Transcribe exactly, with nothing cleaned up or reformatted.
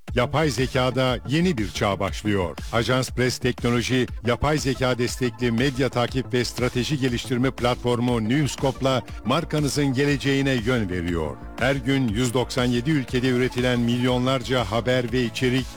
Yapay zekada yeni bir çağ başlıyor. Ajans Press Teknoloji, yapay zeka destekli medya takip ve strateji geliştirme platformu Newscope'la markanızın geleceğine yön veriyor. Her gün yüz doksan yedi ülkede üretilen milyonlarca haber ve içerik